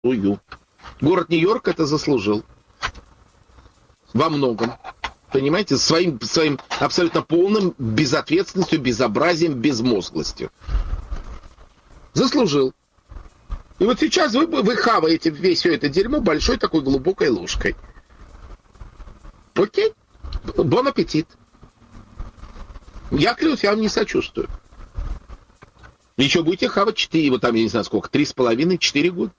Город Нью-Йорк это заслужил. Во многом. Понимаете, своим абсолютно полным безответственностью, безобразием, безмозглостью. Заслужил. И вот сейчас вы хаваете все это дерьмо большой такой глубокой ложкой. Окей? Бон аппетит. Я клянусь, я вам не сочувствую. Еще будете хавать 4, вот там, я не знаю сколько, 3,5-4 года.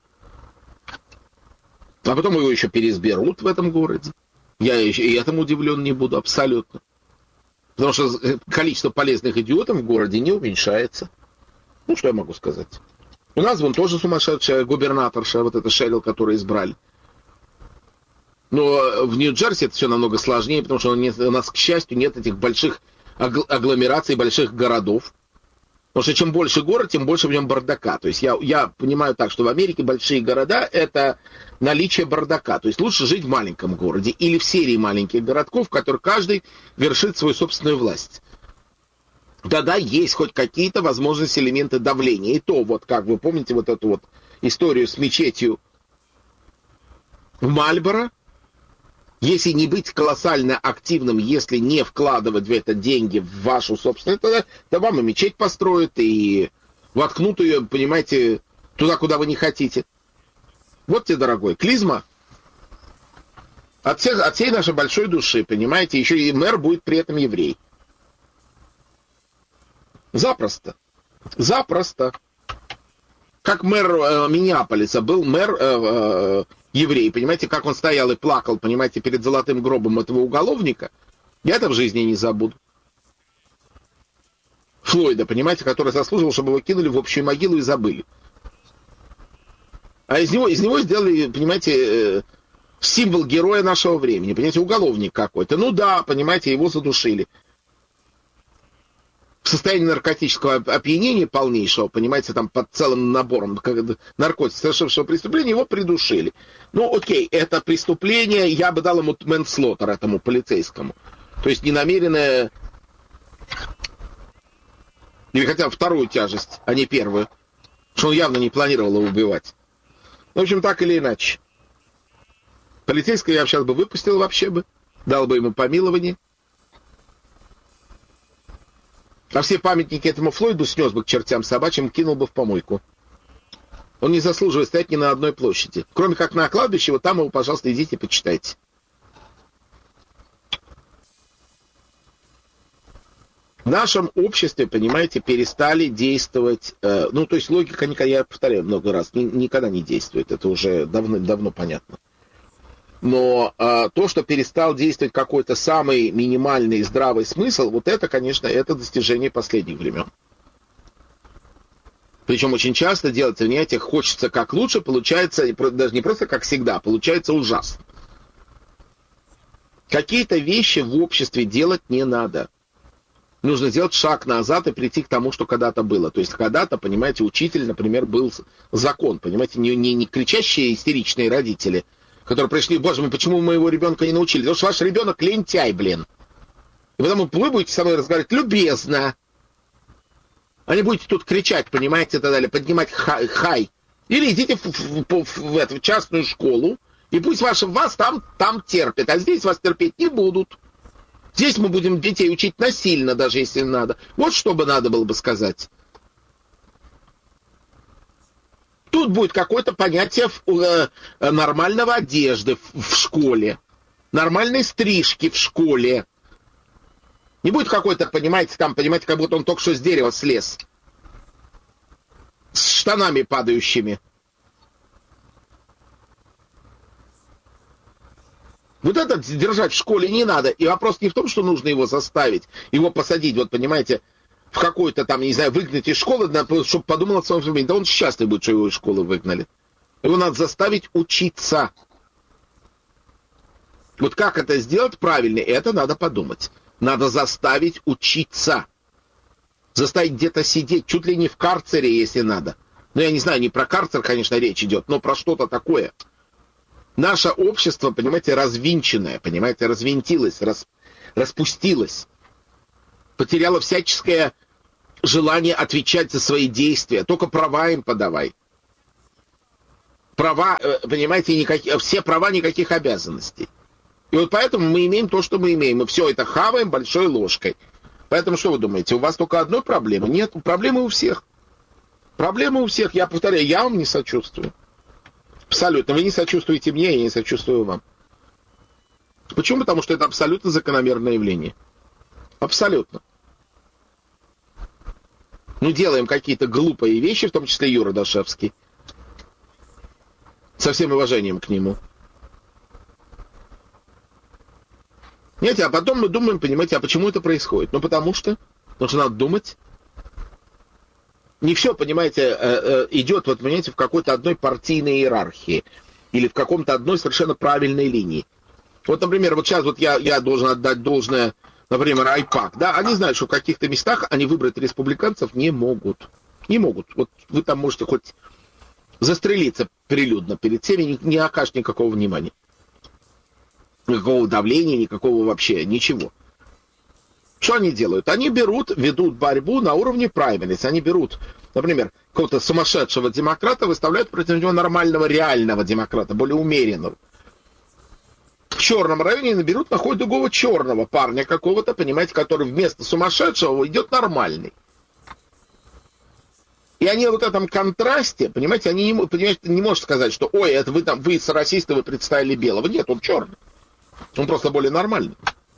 А потом его еще переизберут в этом городе. Я и этому удивлен не буду, абсолютно. Потому что количество полезных идиотов в городе не уменьшается. Ну, что я могу сказать? У нас вон тоже сумасшедшая губернаторша, вот эта Шерил, которую избрали. Но в Нью-Джерси это все намного сложнее, потому что у нас, к счастью, нет этих больших агломераций, больших городов. Потому что чем больше город, тем больше в нем бардака. То есть я понимаю так, что в Америке большие города — это наличие бардака. То есть лучше жить в маленьком городе или в серии маленьких городков, в которых каждый вершит свою собственную власть. Тогда есть хоть какие-то возможности, элементы давления. И то, вот как вы помните вот эту вот историю с мечетью в Мальборо, если не быть колоссально активным, если не вкладывать в это деньги в вашу собственную, то вам и мечеть построят, и воткнут ее, понимаете, туда, куда вы не хотите. Вот тебе, дорогой, клизма. От всей нашей большой души, понимаете, еще и мэр будет при этом еврей. Запросто. Запросто. Как мэр Миннеаполиса был мэр еврей, понимаете, как он стоял и плакал, понимаете, перед золотым гробом этого уголовника, я это в жизни не забуду. Флойда, понимаете, который заслуживал, чтобы его кинули в общую могилу и забыли. А из него сделали, понимаете, символ героя нашего времени, понимаете, уголовник какой-то. Ну да, понимаете, его задушили. В состоянии наркотического опьянения полнейшего, понимаете, там под целым набором наркотиков, совершившего преступление, его придушили. Ну, окей, это преступление, я бы дал ему мэнслоттер, этому полицейскому. То есть ненамеренное, или хотя бы вторую тяжесть, а не первую, что он явно не планировал его убивать. В общем, так или иначе. Полицейского я сейчас бы выпустил вообще бы, дал бы ему помилование. А все памятники этому Флойду снес бы к чертям собачьим, кинул бы в помойку. Он не заслуживает стоять ни на одной площади. Кроме как на кладбище, вот там его, пожалуйста, идите почитайте. В нашем обществе, понимаете, перестали действовать... то есть логика, я повторяю много раз, никогда не действует. Это уже давно понятно. Но то, что перестал действовать какой-то самый минимальный здравый смысл, вот это, конечно, это достижение последних времен. Причем очень часто делать, понимаете, хочется как лучше, получается, даже не просто как всегда, получается ужасно. Какие-то вещи в обществе делать не надо. Нужно сделать шаг назад и прийти к тому, что когда-то было. То есть когда-то, понимаете, учитель, например, был закон, понимаете, не кричащие истеричные родители, которые пришли: боже мой, почему вы моего ребенка не научили? Потому что ваш ребенок лентяй, блин. И потому вы будете со мной разговаривать любезно. А не будете тут кричать, понимаете, и так далее, поднимать хай. Или идите в частную школу, и пусть вас там терпят, а здесь вас терпеть не будут. Здесь мы будем детей учить насильно, даже если надо. Вот что бы надо было бы сказать. Тут будет какое-то понятие нормального одежды в школе, нормальной стрижки в школе. Не будет какой-то, понимаете, как будто он только что с дерева слез. С штанами падающими. Вот это держать в школе не надо. И вопрос не в том, что нужно его заставить, его посадить, вот понимаете, в какой-то там, не знаю, выгнать из школы, чтобы подумал о своем времени. Да он счастлив будет, что его из школы выгнали. Его надо заставить учиться. Вот как это сделать правильно, это надо подумать. Надо заставить учиться. Заставить где-то сидеть, чуть ли не в карцере, если надо. Ну, я не знаю, не про карцер, конечно, речь идет, но про что-то такое. Наше общество, понимаете, развинченное, понимаете, развинтилось, распустилось. Потеряло всяческое желание отвечать за свои действия. Только права им подавай. права, понимаете, все права, никаких обязанностей. И вот поэтому мы имеем то, что мы имеем. Мы все это хаваем большой ложкой. Поэтому что вы думаете, у вас только одной проблемы? Нет, проблемы у всех. Проблемы у всех. Я повторяю, я вам не сочувствую. Абсолютно. Вы не сочувствуете мне, я не сочувствую вам. Почему? Потому что это абсолютно закономерное явление. Абсолютно. Мы делаем какие-то глупые вещи, в том числе Юра Дашевский. Со всем уважением к нему. Понимаете, а потом мы думаем, понимаете, а почему это происходит? Ну, потому что надо думать. Не все, понимаете, идет, вот, понимаете, в какой-то одной партийной иерархии. Или в каком-то одной совершенно правильной линии. Вот, например, вот сейчас вот я должен отдать должное, например, Айпак, да, они знают, что в каких-то местах они выбрать республиканцев не могут. Не могут. Вот вы там можете хоть застрелиться прилюдно перед всеми, не окажешь никакого внимания. Никакого давления, никакого вообще, ничего. Что они делают? Они ведут борьбу на уровне праймерис. Они берут, например, какого-то сумасшедшего демократа, выставляют против него нормального, реального демократа, более умеренного. В черном районе находят другого черного парня какого-то, понимаете, который вместо сумасшедшего идет нормальный. И они в вот этом контрасте, понимаете, они не могут сказать, что ой, это вы расисты, вы представили белого. Нет, он черный. Он просто более нормальный.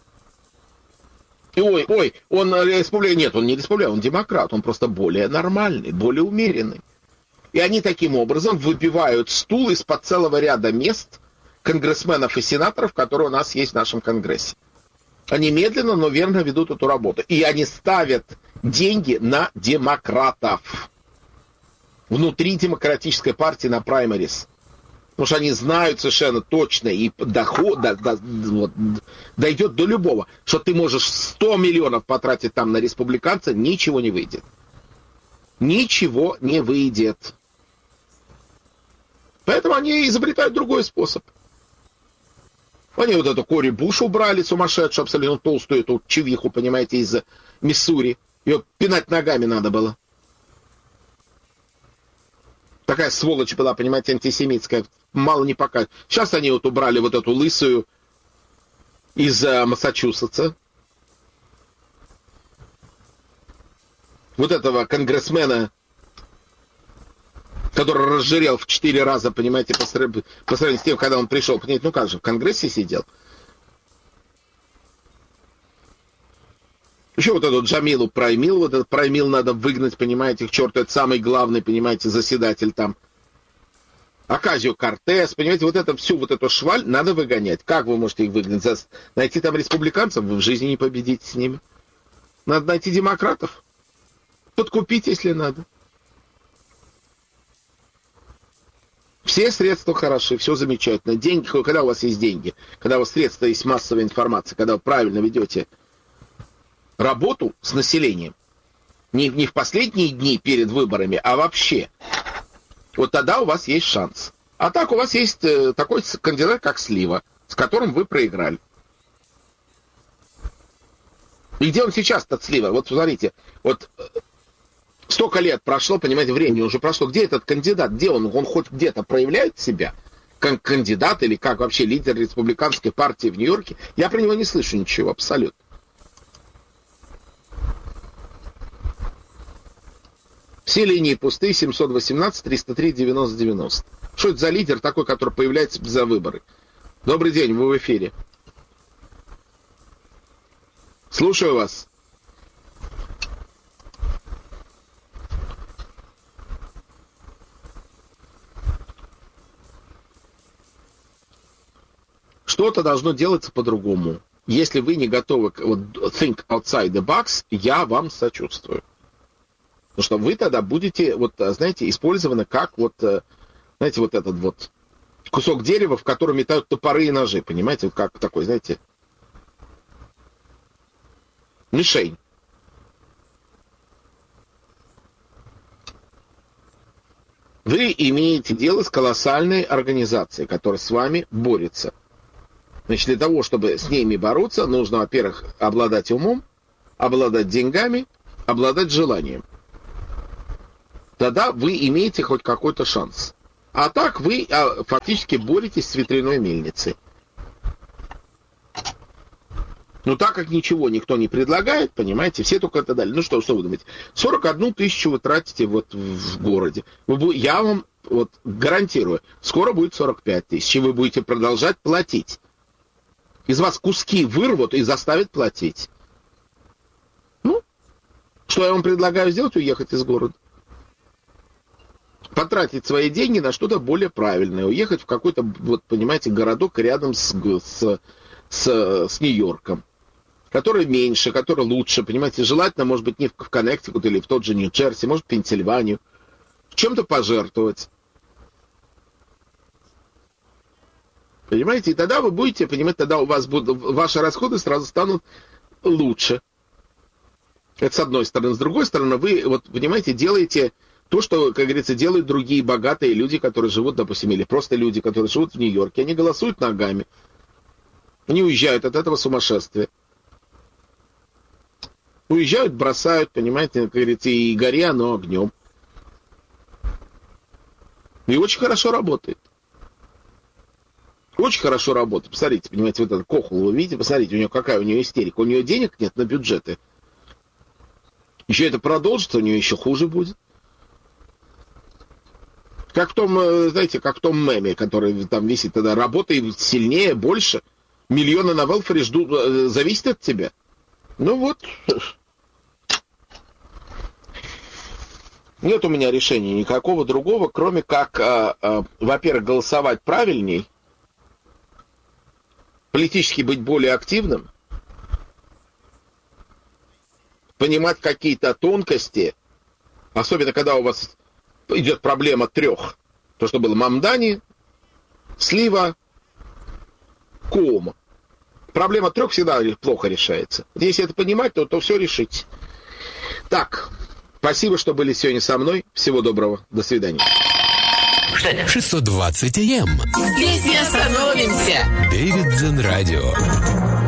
И он республиканец. Нет, он не республиканец, он демократ. Он просто более нормальный, более умеренный. И они таким образом выбивают стул из-под целого ряда мест конгрессменов и сенаторов, которые у нас есть в нашем Конгрессе. Они медленно, но верно ведут эту работу. И они ставят деньги на демократов. Внутри демократической партии на праймерис. Потому что они знают совершенно точно, и дойдет до любого, что ты можешь 100 миллионов потратить там на республиканца, ничего не выйдет. Ничего не выйдет. Поэтому они изобретают другой способ. Они вот эту Кори Буш убрали, сумасшедшую, абсолютно толстую эту чевиху, понимаете, из Миссури. Ее пинать ногами надо было. Такая сволочь была, понимаете, антисемитская. Мало не покажет. Сейчас они вот убрали вот эту лысую из Массачусетса. Вот этого конгрессмена, который разжирел в 4 раза, понимаете, по сравнению с тем, когда он пришел. Понимаете, ну как же, в Конгрессе сидел. Еще вот этот Джамилу Праймил, вот этот Праймил надо выгнать, понимаете, к черту, это самый главный, понимаете, заседатель там. Оказио Кортес, понимаете, вот это всю вот эту шваль надо выгонять. Как вы можете их выгнать? Найти там республиканцев, вы в жизни не победите с ними. Надо найти демократов. Подкупить, если надо. Все средства хороши, все замечательно. Деньги, когда у вас есть деньги, когда у вас средства есть массовая информация, когда вы правильно ведете работу с населением, не в последние дни перед выборами, а вообще, вот тогда у вас есть шанс. А так у вас есть такой кандидат, как Слива, с которым вы проиграли. И где он сейчас, этот Слива? Вот смотрите, вот столько лет прошло, понимаете, времени уже прошло. Где этот кандидат? Где он? Он хоть где-то проявляет себя? Как кандидат или как вообще лидер республиканской партии в Нью-Йорке? Я про него не слышу ничего, абсолютно. Все линии пусты, 718-303-90-90. Что это за лидер такой, который появляется за выборы? Добрый день, вы в эфире. Слушаю вас. Что-то должно делаться по-другому. Если вы не готовы вот, think outside the box, я вам сочувствую. Потому что вы тогда будете, вот, знаете, использованы как вот, знаете, вот этот вот кусок дерева, в котором метают топоры и ножи, понимаете, вот как такой, знаете, мишень. Вы имеете дело с колоссальной организацией, которая с вами борется. Значит, для того, чтобы с ними бороться, нужно, во-первых, обладать умом, обладать деньгами, обладать желанием. Тогда вы имеете хоть какой-то шанс. А так вы фактически боретесь с ветряной мельницей. Но так как ничего никто не предлагает, понимаете, все только это дали. Ну что вы думаете? 41 тысячу вы тратите вот в городе. Я вам вот гарантирую, скоро будет 45 тысяч, и вы будете продолжать платить. Из вас куски вырвут и заставят платить. Ну, что я вам предлагаю сделать? Уехать из города. Потратить свои деньги на что-то более правильное. Уехать в какой-то, вот, понимаете, городок рядом с Нью-Йорком. Который меньше, который лучше, понимаете, желательно, может быть, не в Коннектикут или в тот же Нью-Джерси, может, в Пенсильванию. В чем-то пожертвовать. Понимаете, и тогда вы будете, понимаете, тогда у вас будут, ваши расходы сразу станут лучше. Это с одной стороны. С другой стороны, вы, вот, понимаете, делаете то, что, как говорится, делают другие богатые люди, которые живут, допустим, или просто люди, которые живут в Нью-Йорке. Они голосуют ногами. Они уезжают от этого сумасшествия. Уезжают, бросают, понимаете, как говорится, и гори оно огнем. И очень хорошо работает. Очень хорошо работает. Посмотрите, понимаете, вот этот Кохол, вы видите, посмотрите, какая у нее истерика. У нее денег нет на бюджеты. Еще это продолжится, у нее еще хуже будет. Как в том, знаете, как в том меме, который там висит, тогда работай сильнее, больше. Миллионы на велфаре ждут, зависит от тебя. Ну вот. Нет у меня решения никакого другого, кроме как, во-первых, голосовать правильней, политически быть более активным, понимать какие-то тонкости, особенно когда у вас идет проблема трех. То, что было Мамдани, Слива, Куума. Проблема трех всегда плохо решается. Если это понимать, то все решить. Так, спасибо, что были сегодня со мной. Всего доброго. До свидания. 620 АМ. Здесь не остановимся. Дэвид Дзен Радио.